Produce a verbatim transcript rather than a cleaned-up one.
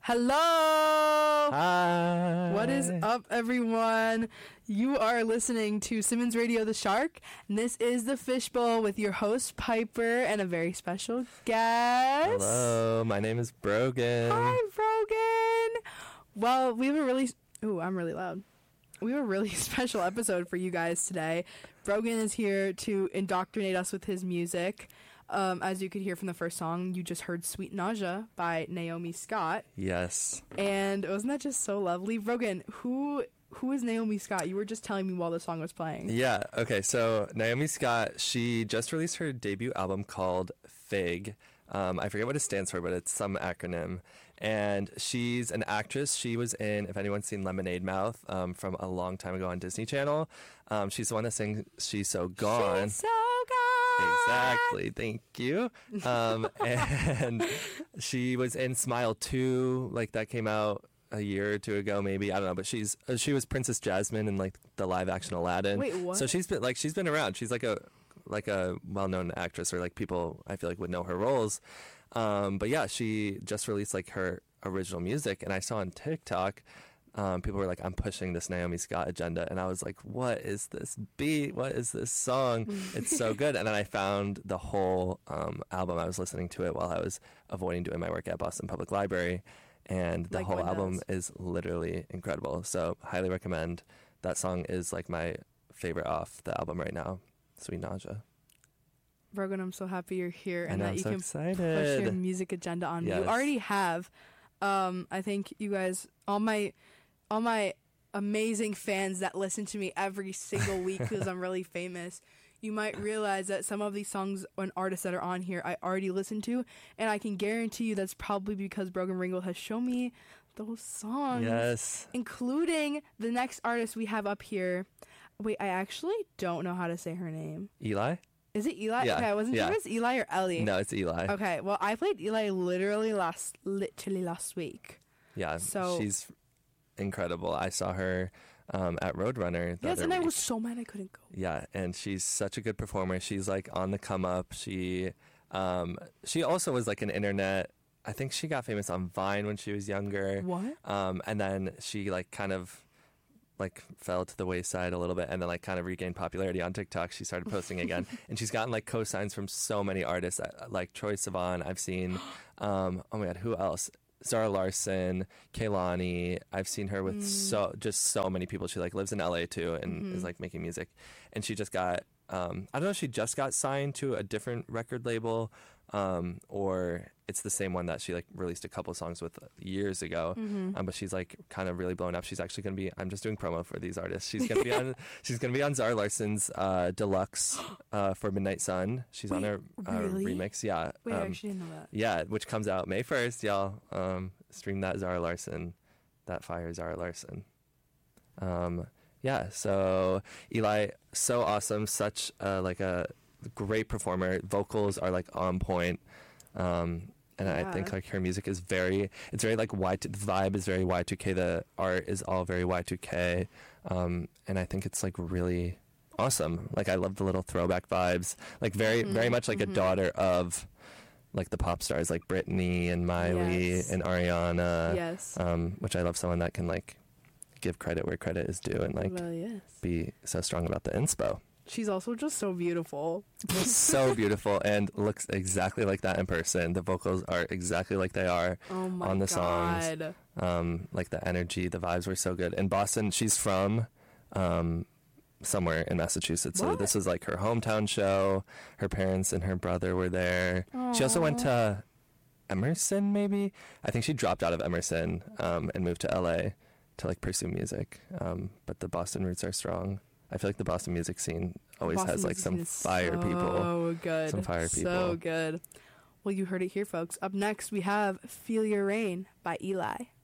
Hello! Hi! What is up, everyone? You are listening to Simmons Radio The Shark, and this is The Fishbowl with your host, Piper, and a very special guest. Hello, my name is Brogan. Hi, Brogan! Well, we have a really... Ooh, I'm really loud. We have a really special episode for you guys today. Brogan is here to indoctrinate us with his music. Um, as you could hear from the first song, you just heard Sweet Nausea by Naomi Scott. Yes. And wasn't that just so lovely? Brogan, who who is Naomi Scott? You were just telling me while the song was playing. Yeah, okay, so Naomi Scott, she just released her debut album called Fig. Um, I forget what it stands for, but it's some acronym. And she's an actress. She was in, if anyone's seen Lemonade Mouth um, from a long time ago on Disney Channel, um, she's the one that sings She's So Gone. She's so gone. Exactly. Thank you. Um, and she was in Smile two, like that came out a year or two ago, maybe. I don't know. But she's uh, she was Princess Jasmine in like the live action Aladdin. Wait, what? So she's been like she's been around. She's like a like a well-known actress, or like people I feel like would know her roles. Um, but yeah, she just released like her original music, and I saw on TikTok, um, people were like, "I'm pushing this Naomi Scott agenda," and I was like, "What is this beat? What is this song? It's so good!" And then I found the whole um, album. I was listening to it while I was avoiding doing my work at Boston Public Library, and the Like whole one album does. is literally incredible. So highly recommend. That song is like my favorite off the album right now, Sweet Nausea. Brogan, I'm so happy you're here I and know, that I'm you so can excited. push your music agenda on me. Yes. You already have. Um, I think you guys, all my, all my amazing fans that listen to me every single week because I'm really famous, you might realize that some of these songs and artists that are on here I already listened to, and I can guarantee you that's probably because Brogan Ringle has shown me those songs. Yes. Including the next artist we have up here. Wait, I actually don't know how to say her name. Eli? Is it Eli? Yeah, Okay, I wasn't yeah. sure if it was Eli or Ellie. No, it's Eli. Okay, well, I played Eli literally last, literally last week. Yeah, So- she's incredible. I saw her um, at Roadrunner. The Yes, other and I week. was so mad I couldn't go. Yeah, and she's such a good performer. She's like on the come up. She, um, she also was like an internet. I think she got famous on Vine when she was younger. What? Um, and then she like kind of like fell to the wayside a little bit, and then like kind of regained popularity on TikTok. She started posting again, and she's gotten like co-signs from so many artists, uh, like Troye Sivan. I've seen, um, oh my god, who else? Zara Larson, Kehlani. I've seen her with Mm. so just so many people. She like lives in L A too, and Mhm. is like making music. And she just got, um, I don't know if she just got signed to a different record label, um, or it's the same one that she like released a couple songs with years ago. Mhm. Um, but she's like kind of really blown up. She's actually gonna be. I'm just doing promo for these artists. She's gonna be on. She's gonna be on Zara Larson's uh, deluxe uh, for Midnight Sun. She's on Wait, her uh, really? remix. Yeah. Wait, I um, actually didn't know that. yeah, which comes out May first, y'all. Um, stream that Zara Larson, that fire Zara Larson. Um, yeah, so Eli, so awesome, such uh, like a great performer. Vocals are like on point, um, and I think Yeah. like her music is very, it's very like Y two. The vibe is very Y two K. The art is all very Y two K, um, and I think it's like really awesome. Like I love the little throwback vibes, like very Mhm, very much like mhm. a daughter of like the pop stars like Britney and Miley Yes. and Ariana, Yes. um, which I love someone that can like give credit where credit is due and like well, yes. be so strong about the inspo. She's also just so beautiful. So beautiful and looks exactly like that in person. The vocals are exactly like they are Oh my on the songs. god. um, like the energy, the vibes were so good. In Boston, she's from um, somewhere in Massachusetts. So What? this was like her hometown show. Her parents and her brother were there. She also went Aw. to Emerson, maybe. I think she dropped out of Emerson um, and moved to L A to like pursue music. Um, but the Boston roots are strong. I feel like the Boston music scene always Boston has like music some scene is fire people. So good. Some fire So people. good. Well, you heard it here, folks. Up next, we have Feel Your Rain by Eli.